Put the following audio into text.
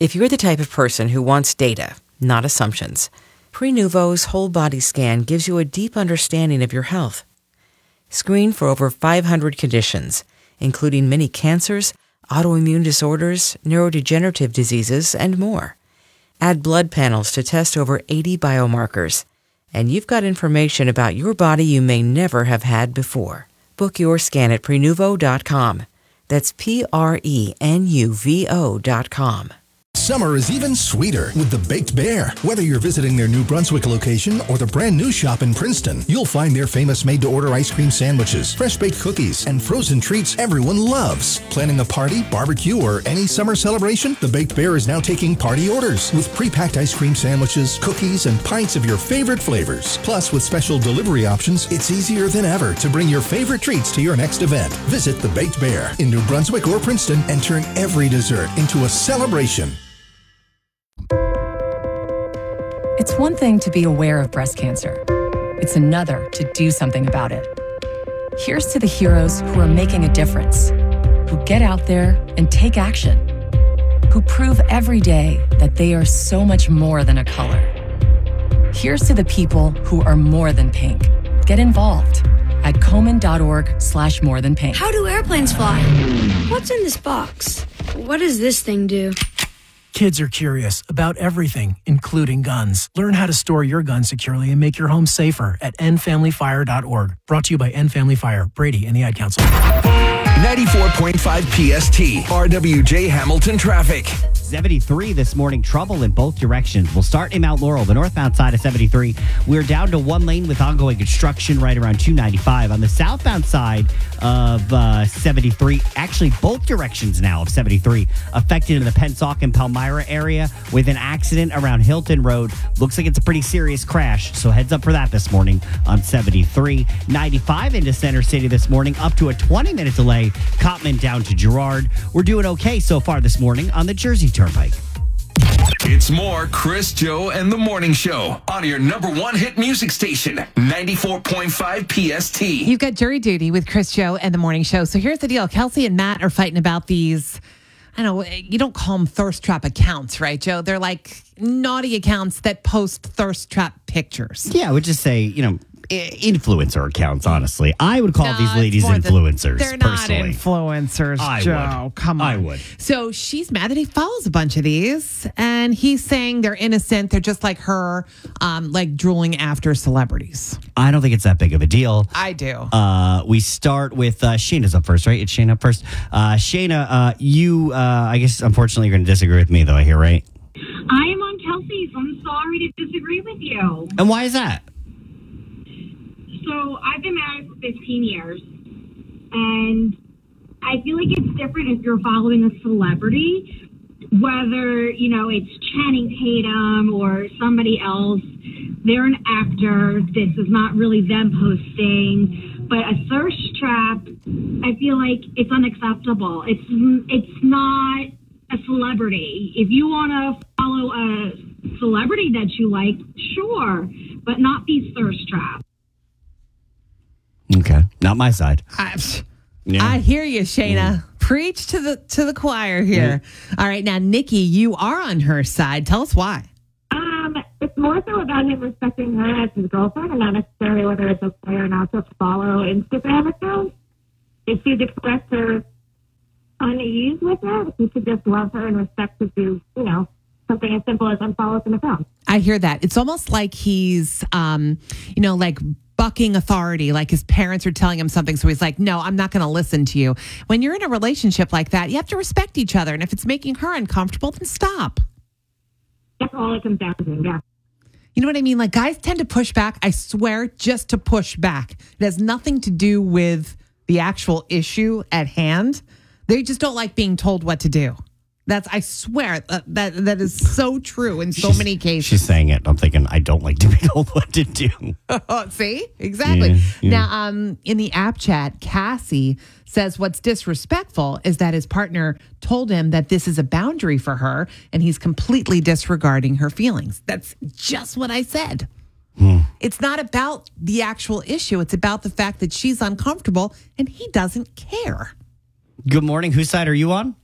If you're the type of person who wants data, not assumptions, Prenuvo's whole body scan gives you a deep understanding of your health. Screen for over 500 conditions, including many cancers, autoimmune disorders, neurodegenerative diseases, and more. Add blood panels to test over 80 biomarkers, and you've got information about your body you may never have had before. Book your scan at Prenuvo.com. That's Prenuvo.com. Summer is even sweeter with the Baked Bear. Whether you're visiting their New Brunswick location or the brand new shop in Princeton, you'll find their famous made-to-order ice cream sandwiches, fresh-baked cookies, and frozen treats everyone loves. Planning a party, barbecue, or any summer celebration? The Baked Bear is now taking party orders with pre-packed ice cream sandwiches, cookies, and pints of your favorite flavors. Plus, with special delivery options, it's easier than ever to bring your favorite treats to your next event. Visit the Baked Bear in New Brunswick or Princeton and turn every dessert into a celebration. It's one thing to be aware of breast cancer. It's another to do something about it. Here's to the heroes who are making a difference, who get out there and take action, who prove every day that they are so much more than a color. Here's to the people who are more than pink. Get involved at Komen.org/morethanpink. How do airplanes fly? What's in this box? What does this thing do? Kids are curious about everything, including guns. Learn how to store your gun securely and make your home safer at endfamilyfire.org. Brought to you by End Family Fire, Brady, and the Ad Council. 94.5 PST, RWJ Hamilton traffic. 73 this morning, trouble in both directions. We'll start in Mount Laurel, the northbound side of 73. We're down to one lane with ongoing construction right around 295. On the southbound side of 73, actually both directions now of 73, affected in the Pensauk and Palmyra area with an accident around Hilton Road. Looks like it's a pretty serious crash, so heads up for that this morning on 73. 95 into Center City this morning, up to a 20-minute delay, Cottman down to Girard. We're doing okay so far this morning on the Jersey Turnpike. It's more Chris, Joe, and the Morning Show on your number one hit music station, 94.5 PST. You've got Jury Duty with Chris, Joe, and the Morning Show. So here's the deal. Kelsey and Matt are fighting about these, I don't know, you don't call them thirst trap accounts, right, Joe? They're like naughty accounts that post thirst trap pictures. Yeah, I would just say, influencer accounts, honestly. I would call these ladies influencers. They're personally. not influencers, Joe. Come on. I would. So she's mad that he follows a bunch of these, and he's saying they're innocent. They're just like her, like drooling after celebrities. I don't think it's that big of a deal. I do. We start with Shayna's up first, right? It's Shayna up first. Shayna, you, I guess, unfortunately, you're going to disagree with me, though, I hear, right? I am on Kelsey's. I'm sorry to disagree with you. And why is that? So I've been married for 15 years, and I feel like it's different if you're following a celebrity, whether, it's Channing Tatum or somebody else. They're an actor. This is not really them posting. But a thirst trap, I feel like it's unacceptable. It's not a celebrity. If you want to follow a celebrity that you like, sure, but not these thirst traps. Okay, not my side. I hear you, Shayna. Preach to the choir here. All right, now Nikki, you are on her side. Tell us why. It's more so about him respecting her as his girlfriend, and not necessarily whether it's okay or not to follow Instagram accounts. If she'd express her unease with her, he should just love her and respect her to something as simple as unfollow some account. I hear that. It's almost like he's, like bucking authority, like his parents are telling him something. So he's like, no, I'm not going to listen to you. When you're in a relationship like that, you have to respect each other. And if it's making her uncomfortable, then stop. That's all it comes down to, yeah. You know what I mean? Like, guys tend to push back, I swear, just to push back. It has nothing to do with the actual issue at hand. They just don't like being told what to do. I swear, that is so true in so many cases. She's saying it. I'm thinking, I don't like to be told what to do. See? Exactly. Yeah. Now, in the app chat, Cassie says what's disrespectful is that his partner told him that this is a boundary for her, and he's completely disregarding her feelings. That's just what I said. It's not about the actual issue. It's about the fact that she's uncomfortable, and he doesn't care. Good morning. Whose side are you on?